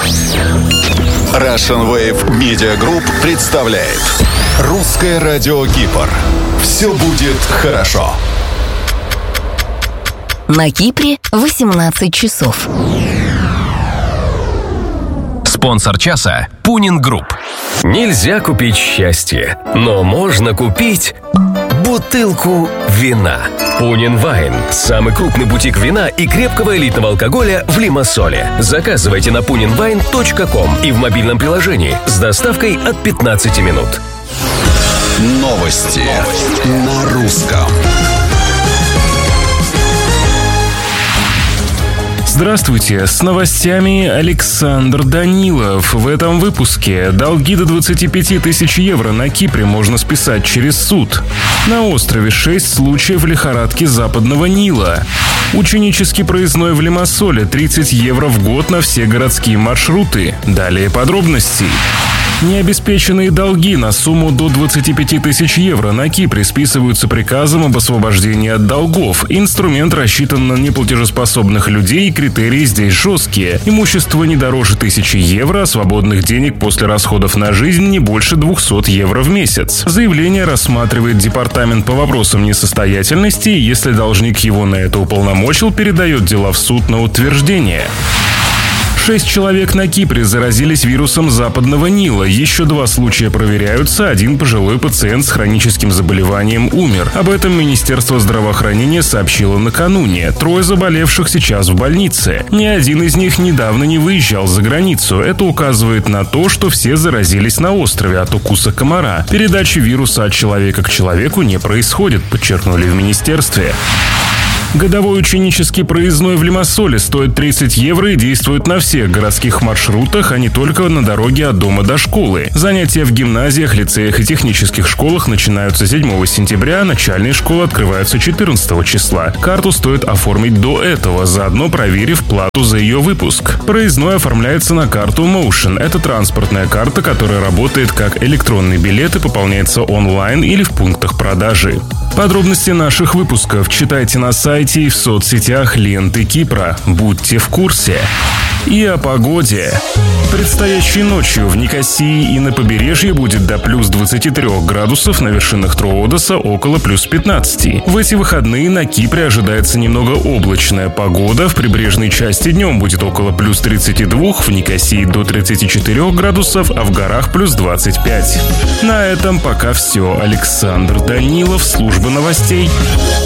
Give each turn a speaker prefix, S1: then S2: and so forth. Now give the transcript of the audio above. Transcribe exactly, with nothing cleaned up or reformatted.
S1: Russian Wave Media Group представляет Русское радио Кипр. Все будет хорошо.
S2: На Кипре восемнадцать часов.
S3: Спонсор часа – Пунин Групп.
S4: Нельзя купить счастье, но можно купить бутылку вина. Пунин Вайн – самый крупный бутик вина и крепкого элитного алкоголя в Лимассоле. Заказывайте на пунин вайн точка ком и в мобильном приложении с доставкой от пятнадцати минут.
S1: Новости на русском.
S5: Здравствуйте, с новостями Александр Данилов. В этом выпуске долги до двадцати пяти тысяч евро на Кипре можно списать через суд. На острове шесть случаев лихорадки Западного Нила. Ученический проездной в Лимассоле тридцать евро в год на все городские маршруты. Далее подробности. Необеспеченные долги на сумму до двадцати пяти тысяч евро на Кипре списываются приказом об освобождении от долгов. Инструмент рассчитан на неплатежеспособных людей, и критерии здесь жесткие. Имущество не дороже тысячи евро, а свободных денег после расходов на жизнь не больше двухсот евро в месяц. Заявление рассматривает департамент по вопросам несостоятельности, и если должник его на это уполномочил, передает дела в суд на утверждение. Шесть человек на Кипре заразились вирусом Западного Нила. Еще два случая проверяются. Один пожилой пациент с хроническим заболеванием умер. Об этом Министерство здравоохранения сообщило накануне. Трое заболевших сейчас в больнице. Ни один из них недавно не выезжал за границу. Это указывает на то, что все заразились на острове от укуса комара. Передача вируса от человека к человеку не происходит, подчеркнули в министерстве. Годовой ученический проездной в Лимассоле стоит тридцать евро и действует на всех городских маршрутах, а не только на дороге от дома до школы. Занятия в гимназиях, лицеях и технических школах начинаются седьмого сентября, а начальные школы открываются четырнадцатого числа. Карту стоит оформить до этого, заодно проверив плату за ее выпуск. Проездной оформляется на карту Motion. Это транспортная карта, которая работает как электронный билет и пополняется онлайн или в пунктах продажи. Подробности наших выпусков читайте на сайте и в соцсетях ленты Кипра. Будьте в курсе. И о погоде. Предстоящей ночью в Никосии и на побережье будет до плюс двадцати трёх градусов, на вершинах Троодоса около плюс пятнадцати. В эти выходные на Кипре ожидается немного облачная погода. В прибрежной части днем будет около плюс тридцати двух, в Никосии до тридцати четырёх градусов, а в горах плюс двадцать пять. На этом пока все. Александр Данилов, служба новостей.